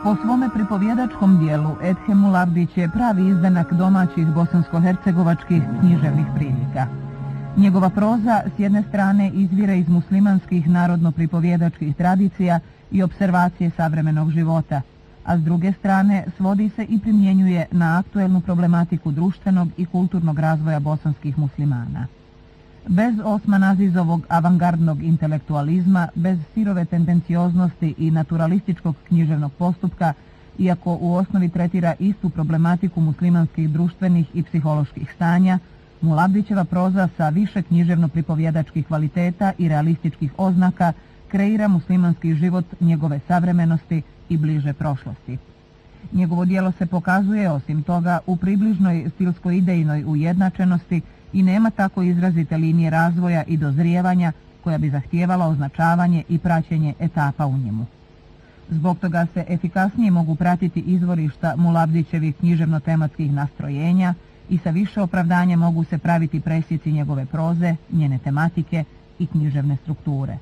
Po svome pripovjedačkom dijelu Edhem Mulavdić je pravi izdanak domaćih bosansko-hercegovačkih književnih prilika. Njegova proza s jedne strane izvire iz muslimanskih narodno-pripovjedačkih tradicija i observacije savremenog života, a s druge strane svodi se i primjenjuje na aktuelnu problematiku društvenog i kulturnog razvoja bosanskih muslimana. Bez Osman Azizovog avangardnog intelektualizma, bez sirove tendencioznosti i naturalističkog književnog postupka, iako u osnovi tretira istu problematiku muslimanskih društvenih i psiholoških stanja, Mulavdićeva proza sa više književno-pripovjedačkih kvaliteta i realističkih oznaka kreira muslimanski život njegove savremenosti i bliže prošlosti. Njegovo djelo se pokazuje, osim toga, u približnoj stilsko-idejnoj ujednačenosti i nema tako izrazite linije razvoja i dozrijevanja koja bi zahtijevala označavanje i praćenje etapa u njemu. Zbog toga se efikasnije mogu pratiti izvorišta Mulavdićevih književno-tematskih nastrojenja i sa više opravdanja mogu se praviti presjeci njegove proze, njene tematike i književne strukture.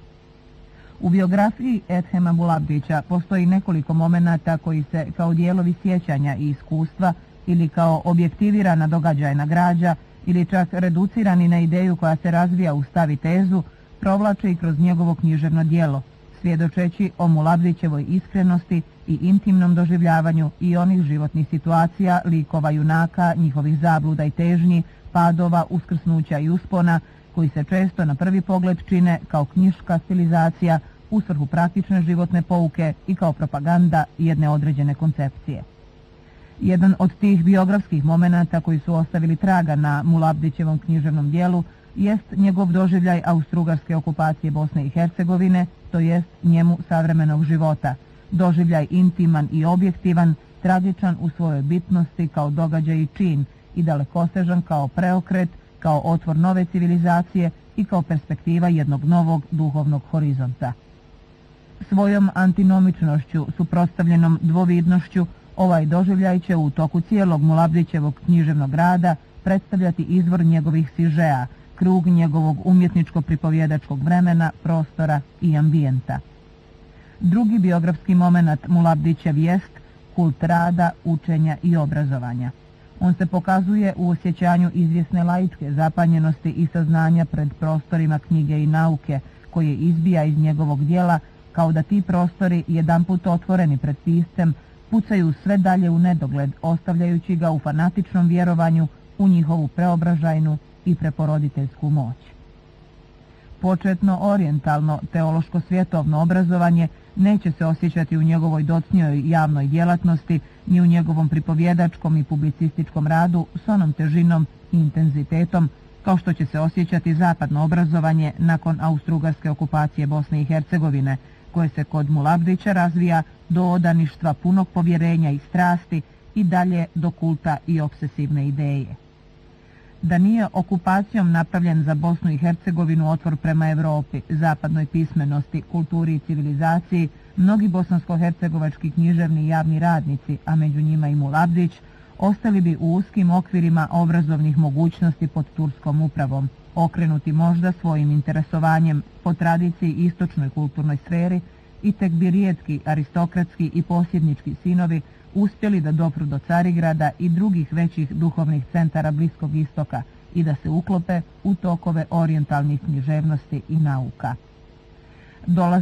U biografiji Edhema Mulavdića postoji nekoliko momenata koji se kao dijelovi sjećanja i iskustva ili kao objektivirana događajna građa ili čak reducirani na ideju koja se razvija u stav i tezu, provlače i kroz njegovo književno djelo, svjedočeći o Mulavdićevoj iskrenosti i intimnom doživljavanju i onih životnih situacija, likova junaka, njihovih zabluda i težnji, padova, uskrsnuća i uspona, koji se često na prvi pogled čine kao knjiška stilizacija u svrhu praktične životne pouke i kao propaganda jedne određene koncepcije. Jedan od tih biografskih momenata koji su ostavili traga na Mulavdićevom književnom dijelu jest njegov doživljaj austrougarske okupacije Bosne i Hercegovine, to jest njemu savremenog života, doživljaj intiman i objektivan, tragičan u svojoj bitnosti kao događaj i čin i dalekosežan kao preokret, kao otvor nove civilizacije i kao perspektiva jednog novog duhovnog horizonta. Svojom antinomičnošću, suprotstavljenom dvovidnošću, ovaj doživljaj će u toku cijelog Mulavdićevog književnog rada predstavljati izvor njegovih sižea, krug njegovog umjetničko-pripovjedačkog vremena, prostora i ambijenta. Drugi biografski moment Mulavdićev jest kult rada, učenja i obrazovanja. On se pokazuje u osjećanju izvjesne laičke zapanjenosti i saznanja pred prostorima knjige i nauke, koje izbija iz njegovog djela, kao da ti prostori, jedanput otvoreni pred piscem, pucaju sve dalje u nedogled, ostavljajući ga u fanatičnom vjerovanju u njihovu preobražajnu i preporoditeljsku moć. Početno orijentalno teološko-svjetovno obrazovanje neće se osjećati u njegovoj docnijoj javnoj djelatnosti ni u njegovom pripovjedačkom i publicističkom radu s onom težinom i intenzitetom kao što će se osjećati zapadno obrazovanje nakon austrougarske okupacije Bosne i Hercegovine, koje se kod Mulavdića razvija do odaništva punog povjerenja i strasti i dalje do kulta i obsesivne ideje. Da nije okupacijom napravljen za Bosnu i Hercegovinu otvor prema Evropi, zapadnoj pismenosti, kulturi i civilizaciji, mnogi bosansko-hercegovački književni i javni radnici, a među njima i Mulavdić, ostali bi u uskim okvirima obrazovnih mogućnosti pod turskom upravom, okrenuti možda svojim interesovanjem po tradiciji istočnoj kulturnoj sferi i tek bi rijetki aristokratski i posjednički sinovi uspjeli da dopru do Carigrada i drugih većih duhovnih centara Bliskog istoka i da se uklope u tokove orijentalnih književnosti i nauka.